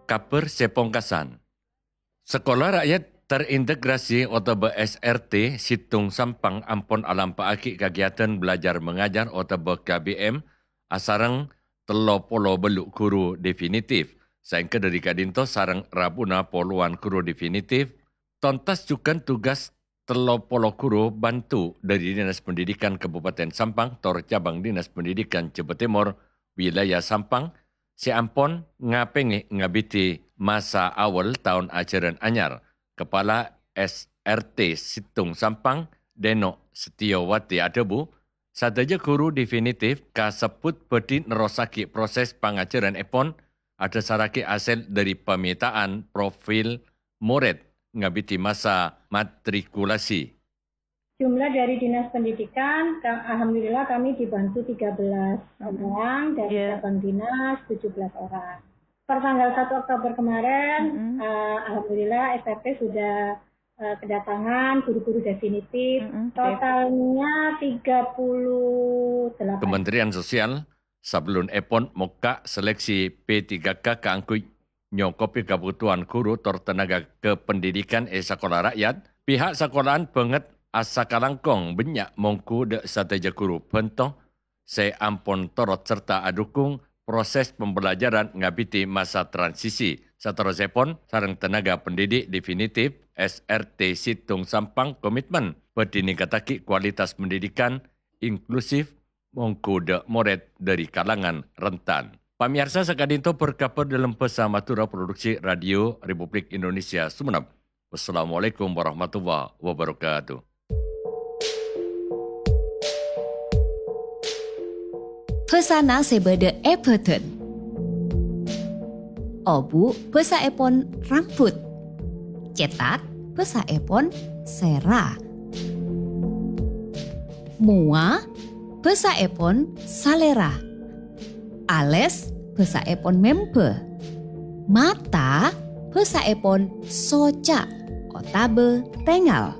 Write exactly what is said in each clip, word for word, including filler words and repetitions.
kaper sepongkasan. Sekolah Rakyat Terintegrasi atau S R T Situng Sampang ampun alam paaki kegiatan belajar mengajar atau K B M asarang telo polo beluk guru definitif. Sehingga dari kadinto sarang rabuna poluan guru definitif. Tontas juga tugas telo polo guru bantu dari Dinas Pendidikan Kabupaten Sampang tor cabang Dinas Pendidikan Jember Timur wilayah Sampang si ampun ngapengi ngabiti masa awal tahun ajaran anyar. Kepala S R T Situng Sampang, Deno Setiawati Adebu, sadaya guru definitif kasebut bedi nerosaki proses pengajaran epon ada saraki hasil dari pemetaan profil murid ngabiti masa matrikulasi. Jumlah dari Dinas Pendidikan, alhamdulillah kami dibantu tiga belas orang, dari yeah. cabang dinas tujuh belas orang. Per tanggal satu Oktober kemarin, mm-hmm. uh, alhamdulillah S R T sudah uh, kedatangan guru-guru definitif, mm-hmm. totalnya tiga puluh delapan. Kementerian Sosial, sebelum epon moka seleksi P tiga K keangkut nyokopi kebutuhan guru tertenaga kependidikan e sekolah rakyat, pihak sekolahan banget asa kalangkong banyak mongku de sateja guru pentoh, se ampon torot serta adukung proses pembelajaran ngabiti masa transisi. Saterusipun sareng tenaga pendidik definitif S R T Situng Sampang komitmen berdiningkataki kualitas pendidikan inklusif mongku de murid dari kalangan rentan. Pamirsa sakadinto berkabar dalam pesan matura produksi Radio Republik Indonesia Sumeneb. Wassalamualaikum warahmatullahi wabarakatuh. Pesana sebede Everton. Obu pesa epon rambut. Cetak pesa epon sera. Mua pesa epon salera. Ales pesa epon member. Mata pesa epon soca. Otabe tengal.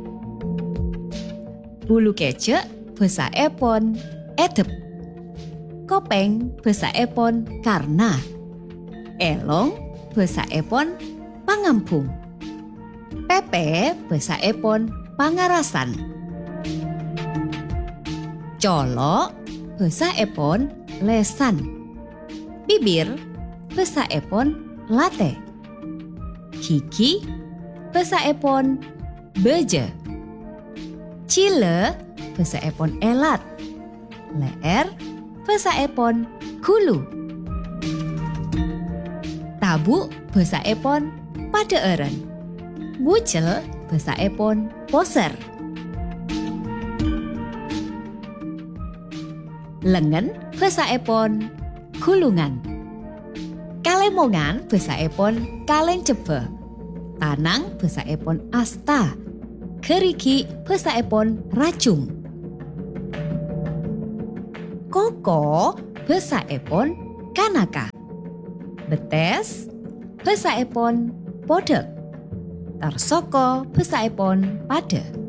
Bulu kecek pesa epon edep. Kopeng basa epon karna. Elong basa epon pangampung. Pepe basa epon pangarasan. Colo basa epon lesan. Bibir basa epon late. Kiki basa epon beje. Cile basa epon elat. Leer basa epon kulu. Tabu basa epon pada eren. Bucel basa epon poser. Lengan basa epon kulungan. Kalemongan basa epon kaleng cebe. Tanang basa epon asta. Keriki basa epon racung. Koko basa epon kanaka. Betes basa epon podek. Tarsoko basa epon pade.